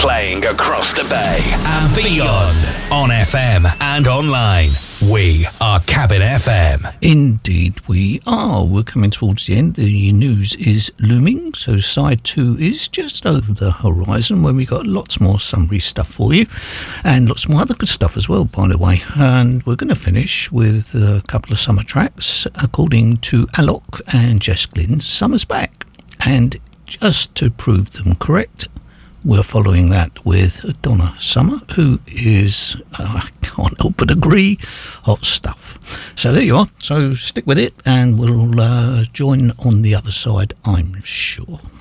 playing across the bay and beyond on FM and online. We are Cabin FM. Indeed we are. We're coming towards the end. The news is looming, so side 2 is just over the horizon, where we got lots more summary stuff for you and lots more other good stuff as well, by the way. And we're going to finish with a couple of summer tracks. According to Alok and Jess Glynn, summer's back. And just to prove them correct, we're following that with Donna Summer, who is, I can't help but agree, hot stuff. So there you are. So stick with it and we'll join on the other side, I'm sure.